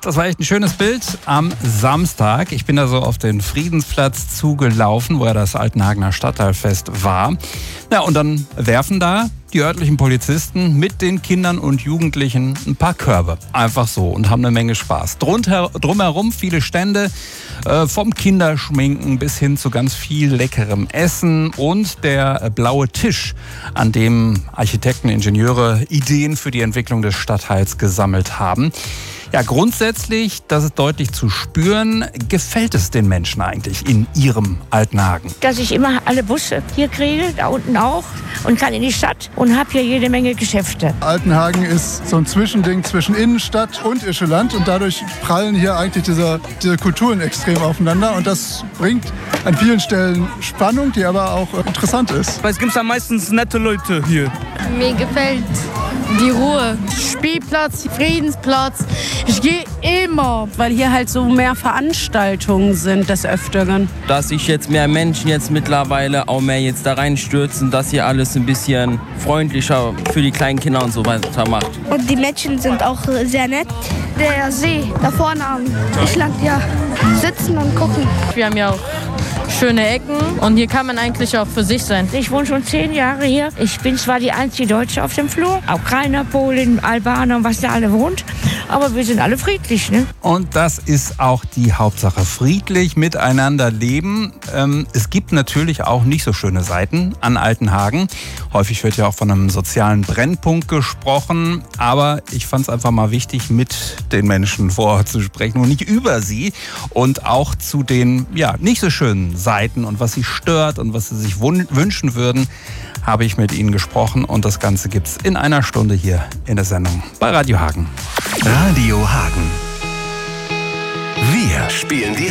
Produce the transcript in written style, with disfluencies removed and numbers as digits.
Das war echt ein schönes Bild am Samstag. Ich bin da so auf den Friedensplatz zugelaufen, wo ja das Altenhagener Stadtteilfest war. Ja, und dann werfen da die örtlichen Polizisten mit den Kindern und Jugendlichen ein paar Körbe. Einfach so und haben eine Menge Spaß. Drumherum viele Stände, vom Kinderschminken bis hin zu ganz viel leckerem Essen und der blaue Tisch, an dem Architekten, Ingenieure Ideen für die Entwicklung des Stadtteils gesammelt haben. Ja, grundsätzlich, das ist deutlich zu spüren, gefällt es den Menschen eigentlich in ihrem Altenhagen? Dass ich immer alle Busse hier kriege, da unten auch, und kann in die Stadt und habe hier jede Menge Geschäfte. Altenhagen ist so ein Zwischending zwischen Innenstadt und Ischeland und dadurch prallen hier eigentlich diese Kulturen extrem aufeinander und das bringt an vielen Stellen Spannung, die aber auch interessant ist. Weil es gibt da meistens nette Leute hier. Mir gefällt die Ruhe. Spielplatz, Friedensplatz. Ich gehe immer, weil hier halt so mehr Veranstaltungen sind des Öfteren. Dass sich jetzt mehr Menschen jetzt mittlerweile auch mehr jetzt da reinstürzen, dass hier alles ein bisschen freundlicher für die kleinen Kinder und so weiter macht. Und die Menschen sind auch sehr nett. Der See da vorne am Ischland, ja, sitzen und gucken. Wir haben ja auch schöne Ecken und hier kann man eigentlich auch für sich sein. Ich wohne schon 10 Jahre hier. Ich bin zwar die einzige Deutsche auf dem Flur, Ukrainer, Polen, Albaner und was da alle wohnt, aber wir sind alle friedlich, ne? Und das ist auch die Hauptsache. Friedlich miteinander leben. Es gibt natürlich auch nicht so schöne Seiten an Altenhagen. Häufig wird ja auch von einem sozialen Brennpunkt gesprochen. Aber ich fand es einfach mal wichtig, mit den Menschen vor Ort zu sprechen und nicht über sie. Und auch zu den nicht so schönen Seiten und was sie stört und was sie sich wünschen würden, habe ich mit ihnen gesprochen. Und das Ganze gibt es in einer Stunde hier in der Sendung bei Radio Hagen. Radio Hagen. Wir spielen die